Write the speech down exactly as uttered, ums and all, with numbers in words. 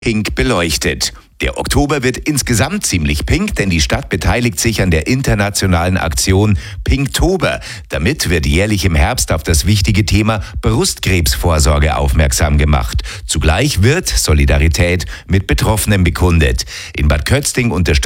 Pink beleuchtet. Der Oktober wird insgesamt ziemlich pink, denn die Stadt beteiligt sich an der internationalen Aktion Pinktober. Damit wird jährlich im Herbst auf das wichtige Thema Brustkrebsvorsorge aufmerksam gemacht. Zugleich wird Solidarität mit Betroffenen bekundet. In Bad Kötzting unterstützt